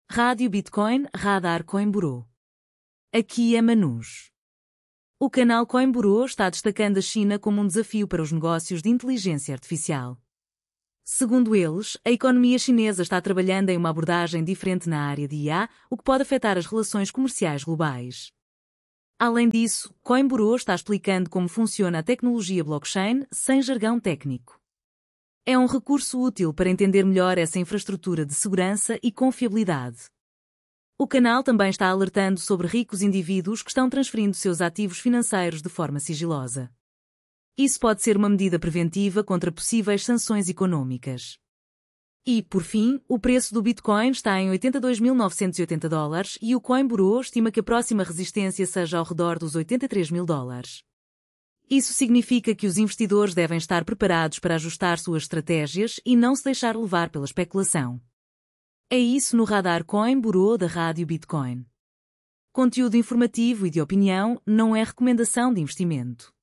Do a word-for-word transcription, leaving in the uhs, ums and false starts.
Rádio Bitcoin, Radar Coin Bureau. Aqui é Manus. O canal Coin Bureau está destacando a China como um desafio para os negócios de inteligência artificial. Segundo eles, a economia chinesa está trabalhando em uma abordagem diferente na área de I A, o que pode afetar as relações comerciais globais. Além disso, Coin Bureau está explicando como funciona a tecnologia blockchain sem jargão técnico. É um recurso útil para entender melhor essa infraestrutura de segurança e confiabilidade. O canal também está alertando sobre ricos indivíduos que estão transferindo seus ativos financeiros de forma sigilosa. Isso pode ser uma medida preventiva contra possíveis sanções econômicas. E, por fim, o preço do Bitcoin está em oitenta e dois mil novecentos e oitenta dólares e o Coin Bureau estima que a próxima resistência seja ao redor dos oitenta e três mil dólares. Isso significa que os investidores devem estar preparados para ajustar suas estratégias e não se deixar levar pela especulação. É isso no Radar Coin Bureau da Rádio Bitcoin. Conteúdo informativo e de opinião não é recomendação de investimento.